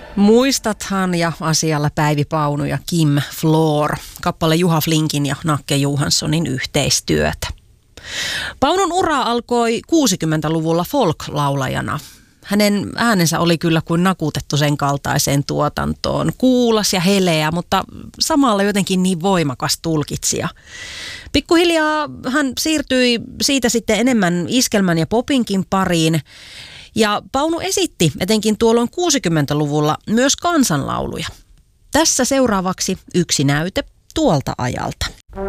Muistathan ja asialla Päivi Paunu ja Kim Floor, kappale Juha Flinkin ja Nakke Johanssonin yhteistyötä. Paunun ura alkoi 60-luvulla folk-laulajana. Hänen äänensä oli kyllä kuin nakutettu sen kaltaiseen tuotantoon. Kuulas ja heleä, mutta samalla jotenkin niin voimakas tulkitsija. Pikkuhiljaa hän siirtyi siitä sitten enemmän iskelmän ja popinkin pariin. Ja Paunu esitti etenkin tuolloin 60-luvulla myös kansanlauluja. Tässä seuraavaksi yksi näyte tuolta ajalta.